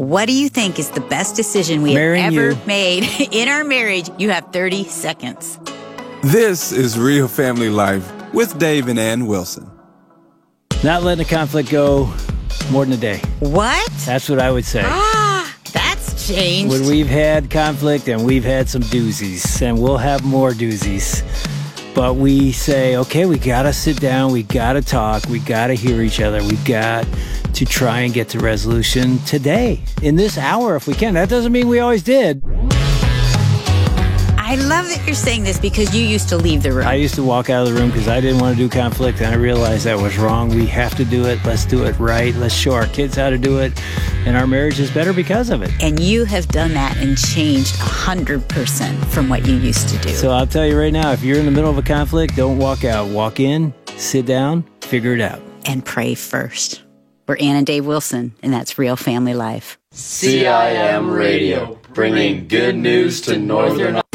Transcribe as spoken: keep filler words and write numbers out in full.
What do you think is the best decision we Marrying have ever you. made in our marriage? You have thirty seconds. This is Real Family Life with Dave and Ann Wilson. Not letting a conflict go more than a day. What? That's what I would say. Ah, that's changed. When we've had conflict and we've had some doozies, and we'll have more doozies. But we say, okay, we got to sit down, we got to talk, we got to hear each other, we got to try and get to resolution today, in this hour if we can. That doesn't mean we always did. I love that you're saying this because you used to leave the room. I used to walk out of the room because I didn't want to do conflict, and I realized that was wrong. We have to do it. Let's do it right. Let's show our kids how to do it, and our marriage is better because of it. And you have done that and changed one hundred percent from what you used to do. So I'll tell you right now, if you're in the middle of a conflict, don't walk out. Walk in, sit down, figure it out. And pray first. We're Ann and Dave Wilson, and that's Real Family Life. C I M Radio, bringing good news to Northern